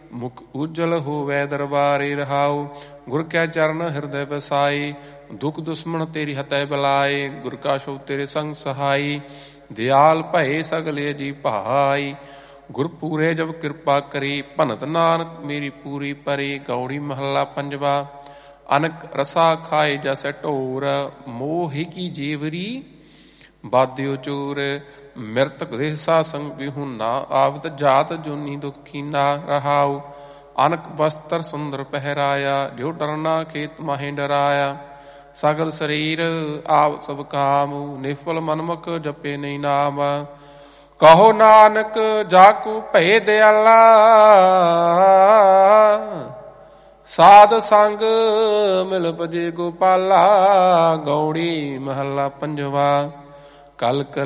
ਮੁਖ ਉਜਲ ਹੋਵੈ ਦਰਬਾਰੇ ਰਹਾਉ। ਗੁਰ ਕੈ ਚਰਨ ਹਿਰਦੈ ਬਸਾਈ, ਦੁਖ ਦੁਸ਼ਮਣ ਤੇਰੀ ਹਤੈ ਬਲਾਏ। ਗੁਰ ਕਾ ਸ਼ਬਦ ਤੇਰੇ ਸੰਗ ਸਹਾਈ, ਦਿਆਲ ਭਏ ਸਗਲੇ ਜੀ ਭਾਈ। ਗੁਰ ਪੂਰੇ ਜਬ ਕਿਰਪਾ ਕਰੀ, ਭਨਤ ਨਾਨਕ ਮੇਰੀ ਪੂਰੀ ਪਰੀ। ਗੌੜੀ ਮਹੱਲਾ ਪੰਜਵਾ। ਅਨਕ ਰਸਾ ਖਾਏ ਜਸੈ ਢੋਰ, ਮੋਹਿ ਕੀ ਜੀਵਰੀ ਬਾਧਿਓ ਚੂਰ। ਮਿਰਤਕ ਦੇਹ ਸਾ ਸੰਗ ਵਿਹੁਨਾ, ਆਵਤ ਜਾਤ ਜੋਨੀ ਦੁਖੀਨਾ ਰਹਾਉ। ਅਨਕ ਬਸਤਰ ਸੁੰਦਰ ਪਹਿਰਾਇਆ, ਜੋ ਡਰਨਾ ਖੇਤ ਮਾਹੇ ਡਰਾਇਆ। ਸਗਲ ਸਰੀਰ ਆਪ ਸਭ ਕਾਮ, ਨਿਫਲ ਮਨਮੁਖ ਜਪੇ ਨਹੀਂ ਨਾਮ। ਕਹੋ ਨਾਨਕ ਜਾਕੂ ਭਏ ਦਿਆਲਾ, ਸਾਧ ਸੰਗ ਮਿਲ ਭਜੇ ਗੋਪਾਲਾ। ਗੌੜੀ ਮਹੱਲਾ ਪੰਜਵਾ। ਕਲ ਕਲ